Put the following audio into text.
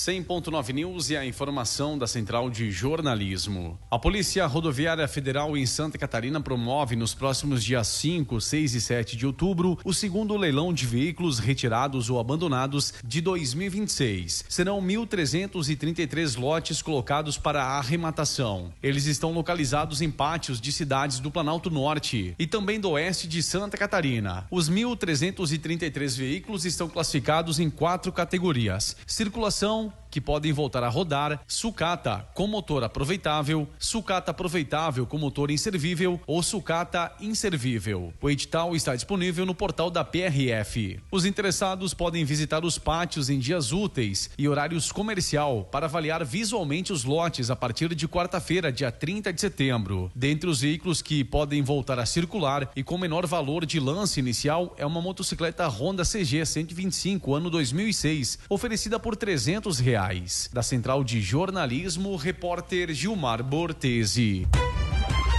100.9 News e a informação da Central de Jornalismo. A Polícia Rodoviária Federal em Santa Catarina promove nos próximos dias 5, 6 e 7 de outubro o segundo leilão de veículos retirados ou abandonados de 2026. Serão 1.333 lotes colocados para a arrematação. Eles estão localizados em pátios de cidades do Planalto Norte e também do oeste de Santa Catarina. Os 1.333 veículos estão classificados em 4 categorias: circulação, que podem voltar a rodar, sucata com motor aproveitável, sucata aproveitável com motor inservível ou sucata inservível. O edital está disponível no portal da PRF. Os interessados podem visitar os pátios em dias úteis e horários comercial para avaliar visualmente os lotes a partir de quarta-feira, dia 30 de setembro. Dentre os veículos que podem voltar a circular e com menor valor de lance inicial é uma motocicleta Honda CG 125, ano 2006, oferecida por R$300. Da Central de Jornalismo, repórter Gilmar Bortesi.